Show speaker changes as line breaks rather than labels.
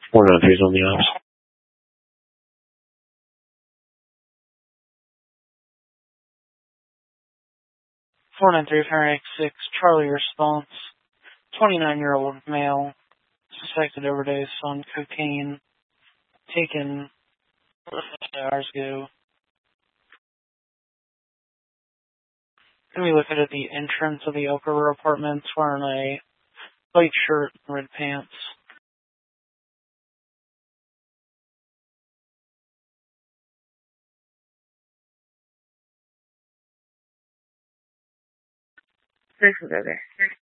493's on the ops.
493 Fahrenheit 6, Charlie response. 29-year-old male, suspected overdose on cocaine, taken hours ago. Can we look at the entrance of the Elk River Apartments wearing a white shirt and red pants?
This is over.